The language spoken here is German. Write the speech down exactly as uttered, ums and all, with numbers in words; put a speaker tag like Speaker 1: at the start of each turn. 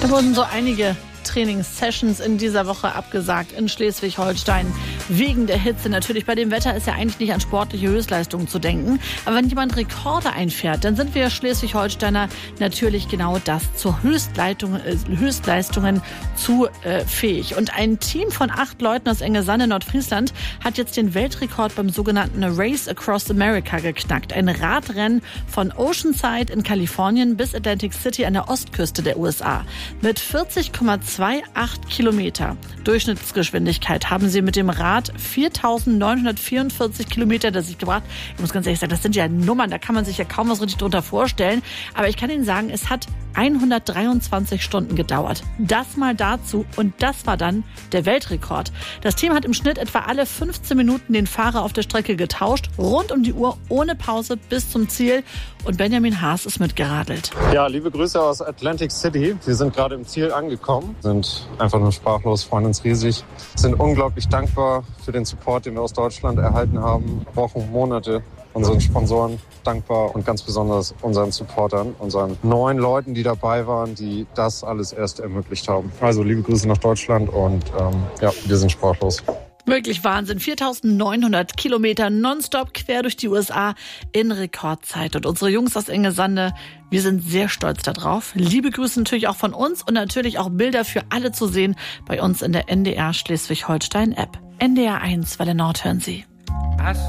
Speaker 1: Da wurden so einige Trainingssessions in dieser Woche abgesagt in Schleswig-Holstein wegen der Hitze. Natürlich, bei dem Wetter ist ja eigentlich nicht an sportliche Höchstleistungen zu denken. Aber wenn jemand Rekorde einfährt, dann sind wir Schleswig-Holsteiner natürlich genau das, zur Höchstleistung, äh, Höchstleistungen zu äh, fähig. Und ein Team von acht Leuten aus Engesanne, Nordfriesland, hat jetzt den Weltrekord beim sogenannten Race Across America geknackt. Ein Radrennen von Oceanside in Kalifornien bis Atlantic City an der Ostküste der U S A. Mit vierzig Komma achtundzwanzig Kilometer Durchschnittsgeschwindigkeit haben sie mit dem Rad viertausendneunhundertvierundvierzig Kilometer das sich gebracht. Ich muss ganz ehrlich sagen, das sind ja Nummern, da kann man sich ja kaum was richtig drunter vorstellen. Aber ich kann Ihnen sagen, es hat hundertdreiundzwanzig Stunden gedauert. Das mal dazu und das war dann der Weltrekord. Das Team hat im Schnitt etwa alle fünfzehn Minuten den Fahrer auf der Strecke getauscht, rund um die Uhr, ohne Pause bis zum Ziel. Und Benjamin Haas ist mitgeradelt.
Speaker 2: Ja, liebe Grüße aus Atlantic City. Wir sind gerade im Ziel angekommen, sind einfach nur sprachlos, freuen uns riesig, sind unglaublich dankbar für den Support, den wir aus Deutschland erhalten haben. Wochen, Monate. Unseren Sponsoren dankbar und ganz besonders unseren Supportern, unseren neuen Leuten, die dabei waren, die das alles erst ermöglicht haben. Also liebe Grüße nach Deutschland und ähm, ja, wir sind sprachlos.
Speaker 1: Wirklich Wahnsinn. viertausendneunhundert Kilometer nonstop quer durch die U S A in Rekordzeit. Und unsere Jungs aus Engesande, wir sind sehr stolz darauf. Liebe Grüße natürlich auch von uns und natürlich auch Bilder für alle zu sehen bei uns in der N D R Schleswig-Holstein App. N D R eins, Welle Nord hören Sie.